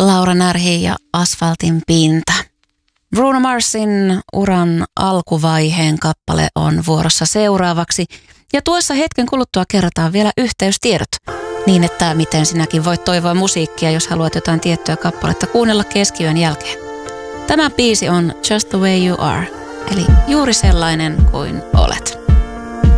Laura Närhi ja Asfaltin pinta. Bruno Marsin uran alkuvaiheen kappale on vuorossa seuraavaksi. Ja tuossa hetken kuluttua kerrotaan vielä yhteystiedot. Niin, että miten sinäkin voit toivoa musiikkia, jos haluat jotain tiettyä kappaletta kuunnella keskiyön jälkeen. Tämä biisi on Just the Way You Are, eli juuri sellainen kuin olet.